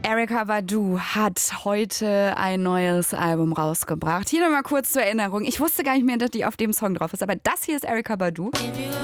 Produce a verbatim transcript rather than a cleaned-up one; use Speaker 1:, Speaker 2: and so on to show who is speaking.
Speaker 1: Erykah Badu hat heute ein neues Album rausgebracht. Hier nochmal kurz zur Erinnerung. Ich wusste gar nicht mehr, dass die auf dem Song drauf ist, aber das hier ist Erykah Badu.